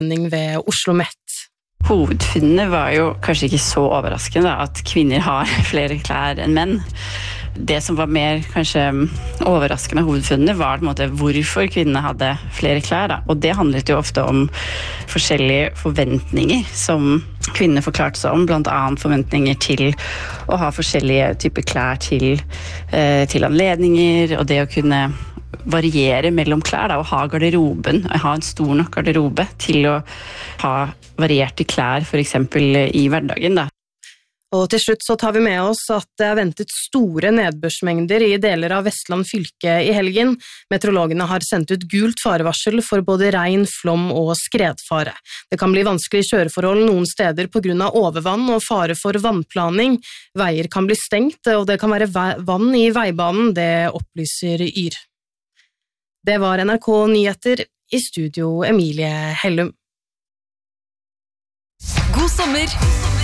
ved Oslo Met. Hovedfunnene var jo kanskje ikke så overraskende at kvinner har flere klær enn menn. Det som var mer kanskje overraskende hovedfunnene var på en måte hvorfor kvinnene hadde flere klær. Da. Og det handlet jo ofte om forskjellige forventninger som kvinnene forklarte seg om, blant annet forventninger til å ha forskjellige typer klær til anledninger, og det å kunne variere mellom klær da, og ha garderoben, ha en stor nok garderobe til å ha varierte klær for eksempel i hverdagen da. Og til slutt så tar vi med oss at det er ventet store nedbørsmengder i deler av Vestland fylke i helgen. Meteorologene har sendt ut gult farevarsel for både regn, flom og skredfare. Det kan bli vanskelige kjøreforhold noen steder på grunn av overvann og fare for vannplaning. Veier kan bli stengt, og det kan være vann i veibanen, det opplyser Yr. Det var NRK Nyheter, i studio Emilie Hellum. God sommer!